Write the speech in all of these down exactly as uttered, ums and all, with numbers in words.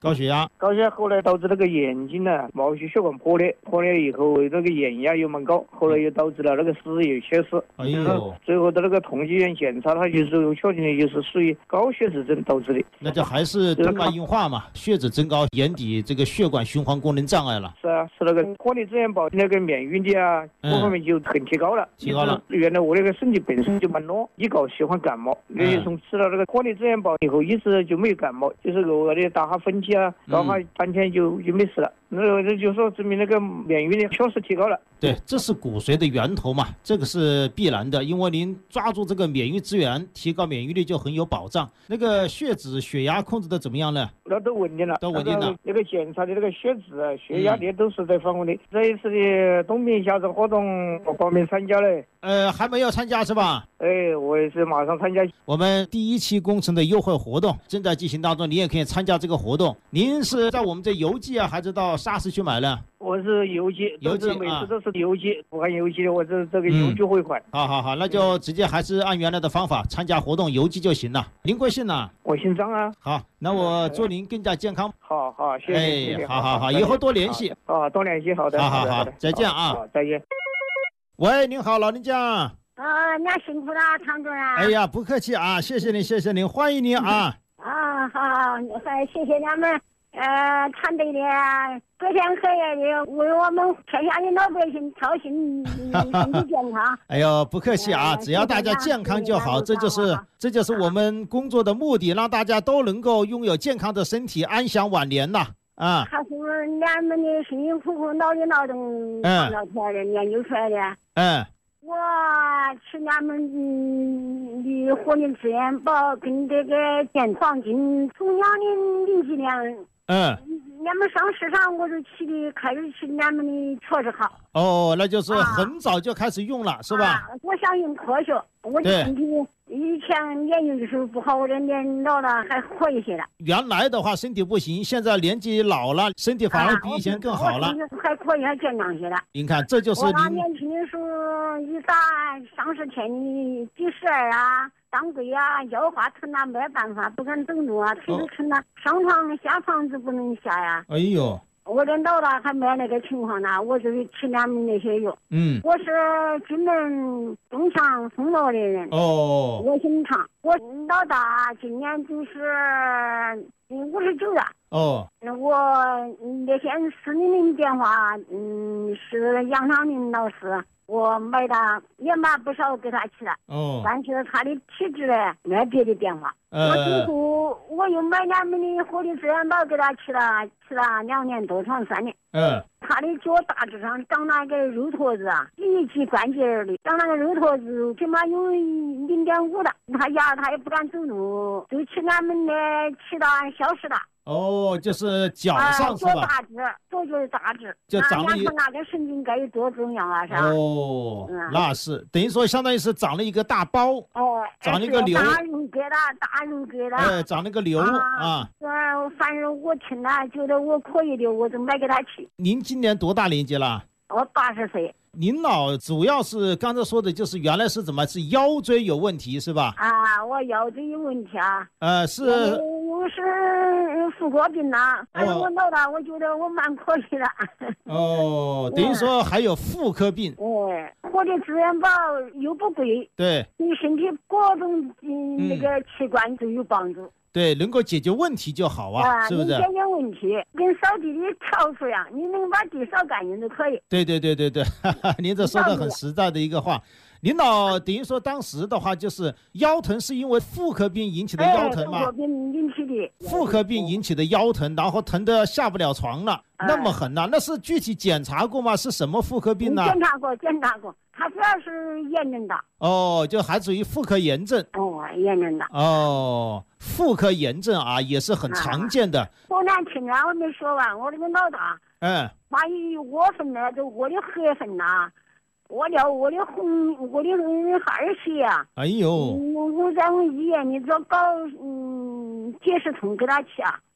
高血压， 高血压后来导致那个眼睛呢毛细血管破裂，破裂以后那个眼压又蛮高，后来又导致了那个视野缺失。 哎呦， 最后的那个同济医院检查，他就是确定的就是属于高血脂症导致的。 那就还是动脉硬化嘛，血脂增高，眼底这个血管循环功能障碍了。 是啊，是那个颗粒资源宝那个免疫力啊，各方面就很提高了。 提高了。 原来我那个身体本身就蛮弱，一搞喜欢感冒，因为从吃了那个颗粒资源宝以后，一直就没有感冒，就是偶尔的打下喷嚏啊，搞下半天就就没事了。那这就说证明那个免疫力确实提高了。 对，这是骨髓的源头嘛，这个是必然的，因为您抓住这个免疫资源，提高免疫力就很有保障。那个血脂、血压控制的怎么样呢？ 那都稳定了， 都稳定了。 那个检查的那个血脂啊、血压的都是在范围内。这一次的冬眠夏至活动，我报名参加了。 呃，还没有参加是吧？ 哎，我也是马上参加。 我们第一期工程的优惠活动正在进行当中，你也可以参加这个活动。您是在我们这邮寄啊，还是到沙市去买呢？ 我是邮寄， 邮寄每次都是邮寄，武汉邮寄的，我这这个邮寄汇款。 好好好，那就直接还是按原来的方法参加活动，邮寄就行了。您贵姓呢？ 我姓张啊。 好，那我祝您更加健康。 好好，谢谢。 哎，好好好，以后多联系。 啊，多联系，好的。 好好好，再见啊。 好，再见。 喂，您好，老人家。 啊，那辛苦了，常主任。 哎呀，不客气啊，谢谢您，谢谢您，欢迎您啊。 啊，好，还谢谢咱们呃团队的隔天黑夜的为我们天下的老百姓操心身体健康。 哎呦，不客气啊，只要大家健康就好，这就是这就是我们工作的目的，让大家都能够拥有健康的身体，安享晚年呐。啊， 还是咱们的辛辛苦苦脑力劳动创造出来的，研究出来的。 嗯。 我吃咱们的活力资源宝跟这个健黄金同样的零剂量。 嗯， 咱们上市场我就吃的开始吃咱们的确实好。 哦，那就是很早就开始用了，啊、是吧、 啊？我相信科学，我身体以前年轻的时候不好，我这年老了还好一些了。 原来的话身体不行，现在年纪老了，身体反而比以前更好了，啊、 还可以，还健康些了。 您看，这就是我年轻的时候一打上市天的几十二啊。当归啊，腰花疼啊，没办法，不敢走路啊，腿都疼了，哦、上床下床子不能下呀。 哎呦， 我这老了还没那个情况呢，我就是吃咱们那些药。 嗯， 我是金门东乡松罗的人。 哦， 我姓常，我老大今年就是五十九了。 哦， 我那天四零零电话，嗯，是杨长林老师。我买的也买不少给他吃了， 哦， 但是他的体质呢没别的变化。呃、我最后我又买咱们的活力资源宝给他吃了，吃了两年多，长三年。 嗯， 他的脚大致上长那个肉坨子啊，一级关节的，长那个肉坨子起码有零点五的。他牙他也不敢走路，就吃俺们的吃的消食的。 哦，就是脚上是吧？ 脚大致，脚就是大致， 就长了一那个神经该有多重要啊！是吧？ 哦，嗯、那是等于说相当于是长了一个大包， 哦， 长了一个瘤， 大肉疙瘩，大肉疙瘩， 哎，长了个瘤啊。 啊，反正我听了觉得我可以的，我就买给他吃。 您今年多大年纪了？ 我八十岁。 您老主要是刚才说的就是原来是怎么是腰椎有问题是吧？ 啊，我腰椎有问题啊。 呃，是。 我是妇科病呐，反正我老了，我觉得我蛮可以的。 哦，等于说还有妇科病。 哎，活力资源宝又不贵， 对， 对身体各种嗯那个器官都有帮助。 对，能够解决问题就好啊，啊是不是？ 解决问题跟扫地的笤帚呀，你能把地扫干净都可以。 对对对对对，哈哈，您这说的很实在的一个话。领导等于说当时的话就是腰疼是因为妇科病引起的腰疼吗？ 妇科病引起的。 妇科病引起的腰疼，然后疼得下不了床了，哎、那么狠呐、啊？那是具体检查过吗？是什么妇科病呢？ 检查过，检查过，它主要是炎症的。 哦，就还属于妇科炎症。 哦，炎症的。 哦，妇科炎症啊，也是很常见的。 我难听啊，我没说完，我这个老大， 嗯， 把一窝粉呢，就我的黑粉呐。我了我的红我的二血啊！ 哎呦！ 我我在我医院里找搞嗯解释通给他吃啊。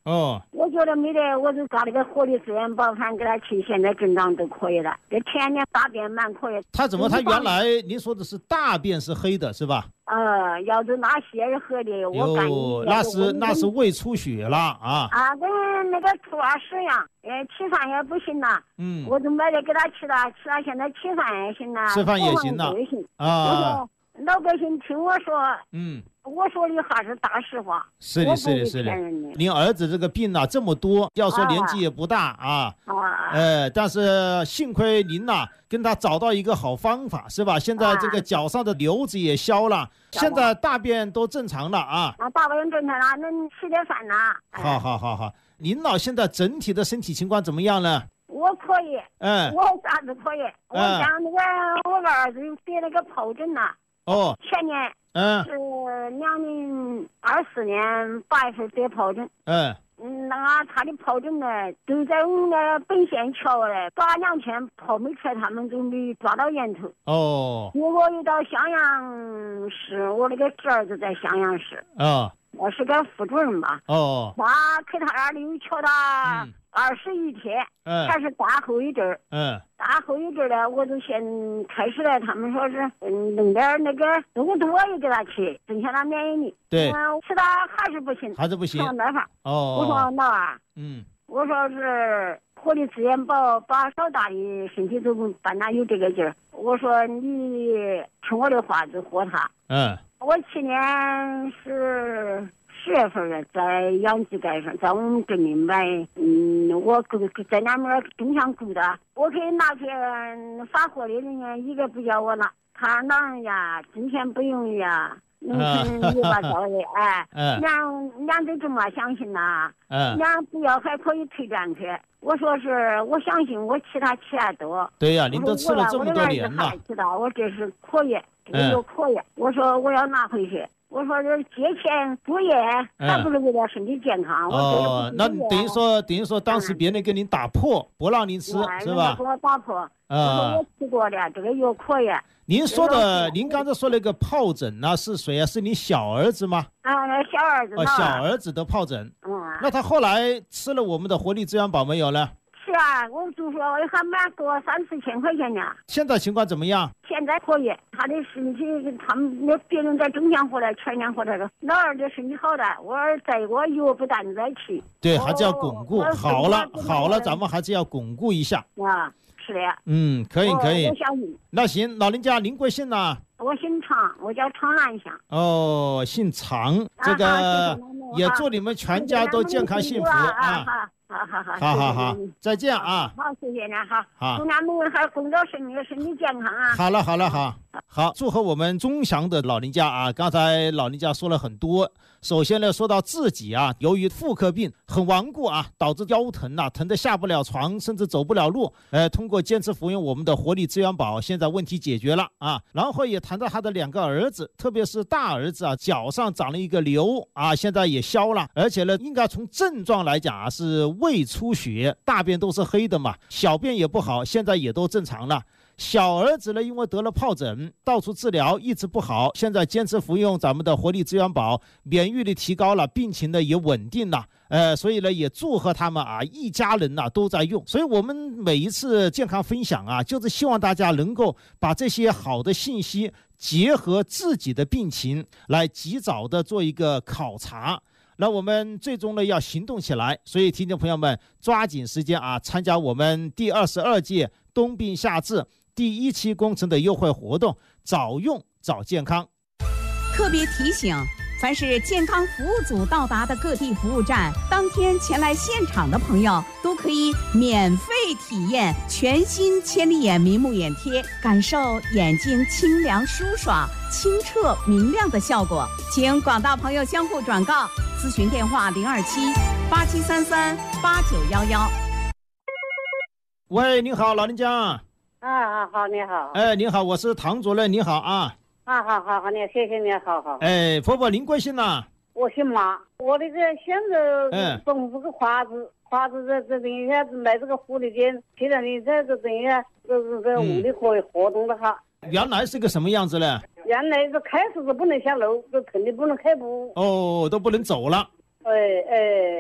哦， 我觉得没得，我就搞那个活力资源保反给他去，现在症状都可以了，这天天大便蛮可以。 他怎么？他原来您说的是大便是黑的，是吧？ 呃，要是那血儿喝的，我感觉那是那是胃出血了啊！ 啊，跟那个兔儿屎一样，呃，吃饭也不行了。 嗯， 我就买了给他吃了，吃了现在吃饭也行了， 吃饭也行了啊。我说老百姓听我说， 嗯， 我说的话是大实话。 是的，是的，是的。您儿子这个病啊这么多，要说年纪也不大啊，啊，呃，但是幸亏您呐、啊、跟他找到一个好方法，是吧？现在这个脚上的瘤子也消了，现在大便都正常了啊。 啊，大便正常了，能吃点饭了。 好好好好，您老现在整体的身体情况怎么样呢？ 我可以， 嗯， 我啥子可以。我像那个我儿子得那个疱疹呐。 哦， 前年嗯是两零二四年八月份得疱疹， 嗯嗯，那他的疱疹呢，都在我们那本县桥嘞，抓两圈泡没出来，他们就没抓到源头。 哦， 结果又到襄阳市，我那个侄儿子在襄阳市， 啊， 我是个副主任吧。 哦， 他去他那里又瞧他二十一天， 嗯， 还是大后遗症， 嗯。 大后遗症呢，我就先开始了，他们说是嗯弄点那个多多也给他吃，增强他免疫力。 对， 嗯，吃他还是不行， 还是不行。 没法。 哦。 我说老二， 嗯， 我说是活力资源宝把老大的身体都办他有这个劲儿。我说你听我的话就活他。 嗯。 我去年是十月份的在养鸡街上，在我们镇里买，嗯，我雇在那边东乡雇的，我给那些发货的人家一个不叫我了，他老人家今天不容易啊，农村有把交的，哎，娘娘就这么相信呐，娘不要还可以退转去。我说是，我相信我其他吃的多。 对呀、啊，您都吃了这么多年了。 我知道，我这是可以，这个有可以。我说我要拿回去。我说这借钱作业还不是为了身体健康。 嗯、哦，那等于说等于说当时别人给您打破，不让您吃， 嗯、 是吧？ 给我打破。 啊、 我说我吃过的，这个药可以。 您说的，您刚才说那个疱疹呢，是谁啊？是你小儿子吗？ 啊，小儿子。 哦，小儿子得疱疹。 嗯。 那他后来吃了我们的活力资源宝没有呢？ 是啊，我就说我还买给我三四千块钱呢。 现在情况怎么样？ 现在可以，他的身体，他们那别人在中间回来，全年回来了。老二的身体好的，我儿再我药不但在吃。 对，还是要巩固。好了，好了，咱们还是要巩固一下。 啊，是的。 嗯，可以，可以。 我相信。 那行，老人家您贵姓呢？ 我姓常，我叫常兰香。 哦，姓常，这个也祝你们全家都健康幸福啊！ 好好好， 好好好，再见啊！ 好，谢谢您，好， 好， 祝俺们还工作顺利，身体健康啊！ 好了好了好，好，祝贺我们钟祥的老人家啊！刚才老人家说了很多，首先呢，说到自己啊，由于妇科病很顽固啊，导致腰疼啊，疼得下不了床，甚至走不了路。呃，通过坚持服用我们的活力资源宝，现在问题解决了啊。然后也谈到他的两个儿子，特别是大儿子啊，脚上长了一个瘤啊，现在也消了，而且呢，应该从症状来讲啊，是胃出血，大便都是黑的嘛，小便也不好，现在也都正常了。小儿子呢，因为得了疱疹，到处治疗一直不好，现在坚持服用咱们的活力资源宝，免疫力提高了，病情呢也稳定了。呃，所以呢也祝贺他们啊，一家人呐、啊、都在用。所以我们每一次健康分享啊，就是希望大家能够把这些好的信息结合自己的病情，来及早的做一个考察。那我们最终呢要行动起来，所以听众朋友们抓紧时间啊，参加我们第二十二届冬病夏治第一期工程的优惠活动，早用早健康。 特别提醒，凡是健康服务组到达的各地服务站，当天前来现场的朋友都可以免费体验全新千里眼明目眼贴，感受眼睛清凉舒爽、清澈明亮的效果。请广大朋友相互转告，咨询电话零二七八七三三八九幺幺。 喂，你好，老人家。 啊啊，好，你好。 哎，你好，我是唐主任，你好啊。 啊，好好好，你谢谢你，好好。 哎，婆婆，您贵姓呐？ 我姓马，我那个现在种这个花子，花子这这等于卖这个护理店，现在你这这等于这这这物理活活动的哈。 原来是个什么样子呢？ 原来是开始是不能下楼，这疼的不能开步。 哦，都不能走了。 哎哎。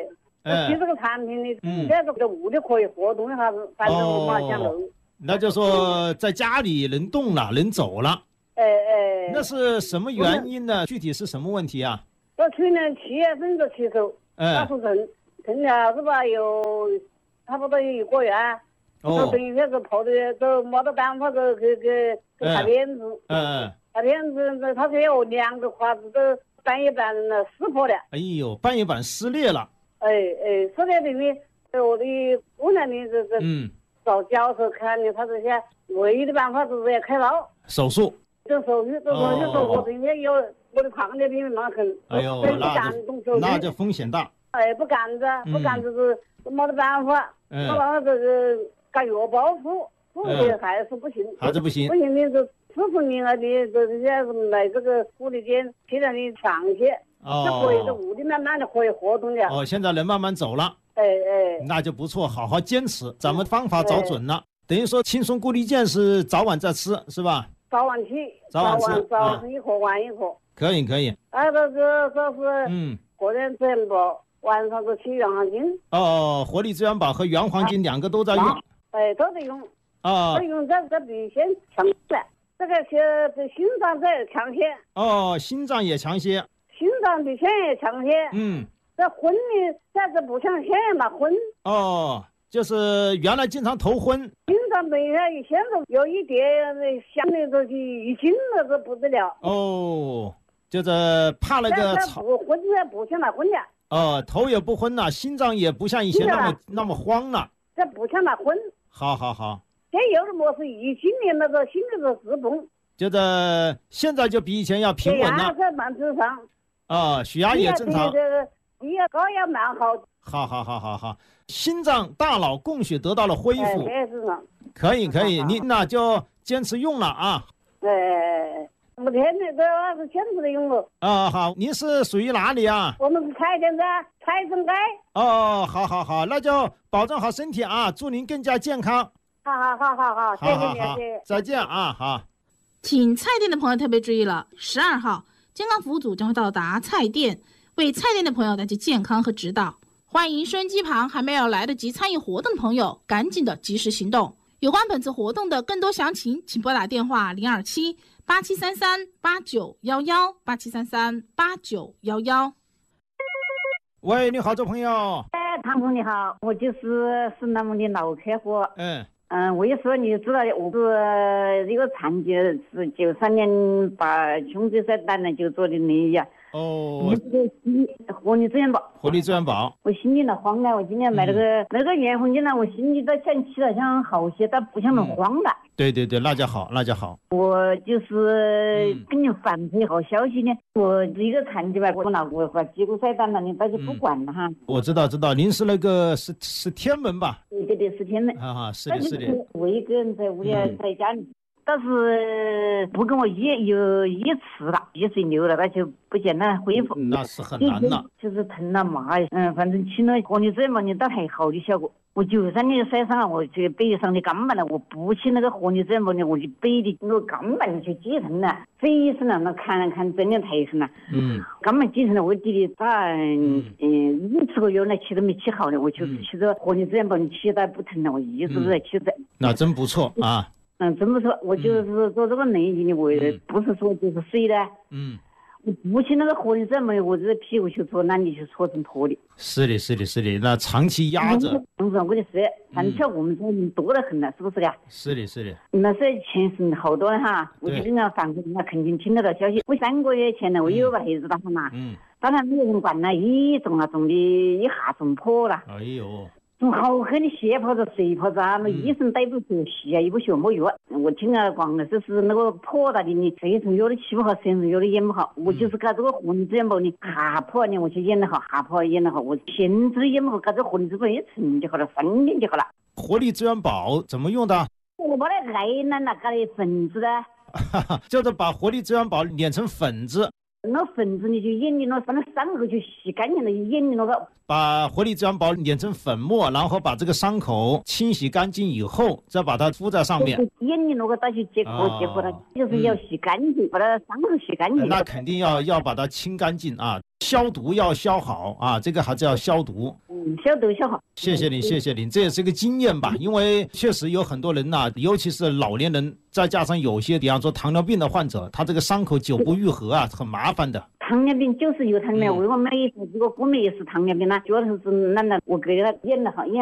提这个产品的，这个物理可以活动一下子，反正我嘛想弄。 那就说在家里能动了，能走了。 哎哎。 那是什么原因呢？具体是什么问题啊？ 到去年七月份就起手，打出疼，疼了是吧？有差不多有一个月。哦。等于说是跑的都没得办法，就给给给擦片子。嗯。擦片子，他说有两个筷子都半月板撕破了。 哎呦，半月板撕裂了。 哎哎，撕裂等于我的姑娘的这这。嗯。找教授看的，他这些唯一的办法就是要开刀手术。 这手术，这手术手术人家有我的胖的比你蛮狠。 哎呦，那就那就风险大。 哎，不干着，不干着是没得办法，没办法这个搞药包敷，敷的还是不行。 还是不行。 不行的就师傅你啊的，这些来这个护理间现在的强些，就可以这物理慢慢的可以活动了。 哦，现在能慢慢走了。 哎哎， 那就不错，好好坚持，咱们方法找准了，等于说轻松固力健是早晚在吃，是吧？ 早晚吃， 早晚吃， 早上一颗，晚一颗。 可以可以。 啊，这个这是嗯，个人资源宝，晚上就吃原黄金。 哦，活力资源宝和原黄金两个都在用。 哎，都在用。 啊。 都用这这比先强些，这个是这心脏再强些。 哦，心脏也强些。 心脏比先也强些。嗯。这昏的，在这不像现在嘛昏。 哦，就是原来经常头昏。 经常等一下，现在有一点想的都是一惊了，这不得了。 哦，就是怕那个草。不昏了，不像那昏了。 哦，头也不昏了，心脏也不像以前那么那么慌了。 这不像那昏。 好好好。 现在有的么是一惊的那个心里的自动。 就是现在就比以前要平稳了。 血压在蛮正常。 啊，血压也正常。 血压高也蛮好。 好好好好好，心脏、大脑供血得到了恢复。 哎，是的。 可以可以，你那就坚持用了啊。 哎，我天天都是坚持的用了。 啊，好，您是属于哪里啊？ 我们是蔡县的蔡镇街。 哦，好好好，那就保重好身体啊，祝您更加健康。 好好好好好，谢谢谢谢， 再见啊，好。 请菜店的朋友特别注意了，十二号健康服务组将会到达菜店。为菜店的朋友带去健康和指导，欢迎收音机旁还没有来得及参与活动的朋友赶紧的及时行动。有关本次活动的更多详情，请拨打电话零二七八七三三八九幺幺八七三三八九幺幺。 喂，你好，这朋友。 哎，唐总你好，我就是是那么的脑壳货。 嗯嗯，我一说你知道，我是一个残疾，是九三年把胸椎塞断了，就做的内衣啊。 哦， 活力资源宝， 活力资源宝， 我心里呢慌了，我今天买那个、嗯、那个原黄金呢，我心里都想起了，想好些，但不想那么慌了、嗯。 对对对，那就好，那就好。 我就是跟你反馈好消息呢，嗯、我一个残疾吧，我脑我把脊骨塞断了，你大家不管了哈、嗯。 我知道知道，您是那个是是天门吧？ 对对对，是天门。 啊哈，是的是的。 我一个人在屋里，在家里。嗯，但是不跟我一有一次了，一岁六了，那就不见了恢复。 那是很难了， 就是疼了麻，嗯，反正吃了活力资源宝，你倒还好的效果。我九三年晒伤了，我这个背上的钢板了，我不吃那个活力资源宝呢，我就背的那个钢板就挤疼了，非是了，那看了看真的太疼了。嗯，钢板挤疼了，我弟弟他嗯嗯五十个月了，吃都没吃好呢，我就吃着活力资源宝，你吃到不疼了，我一直都在吃着。 那真不错啊。 嗯，怎么说？我就是做这个内衣的，我不是说就是水的。嗯，我不去那个活力资源宝，我这屁股就搓烂的，就搓成坨的。 是的，是的，是的，那长期压着。 嗯，我的是，反正我们这人多得很了，是不是的？ 是的，是的。 那是前是好多了哈，我就跟他反馈，他肯定听得到消息。我三个月前呢，我有个孩子打他嘛，嗯，当然没有人管了，一种啊种的，一下种破了。 哎呦。 从好狠的斜泡子、水泡子啊，那医生逮不住洗啊，也不学没药。我听了讲了，就是那个破大的，你这种药的起不好，身上药的演不好。我就是搞这个活力资源宝的，下破呢我就演得好，下破演得好。我现在演不好，搞这活力资源宝一成就好了，三年就好了。 活力资源宝怎么用的？ 我把那爱那那搞的粉子的， 就是把活力资源宝碾成粉子。 那粉子你就眼里那把那伤口就洗干净了，眼里那个把活力资源宝碾成粉末，然后把这个伤口清洗干净以后，再把它敷在上面。 眼里那个打去结果结果它就是要洗干净，把它伤口洗干净。 那肯定要要把它清干净啊。 消毒要消好啊，这个还是要消毒。 嗯，消毒消好。 谢谢您，谢谢您，这也是个经验吧。因为确实有很多人呐、啊，尤其是老年人，再加上有些比方说糖尿病的患者，他这个伤口久不愈合啊，很麻烦的。 糖尿病就是有糖尿病，为我每一次如果我们也是糖尿病呢，主要是难道我给他验了好验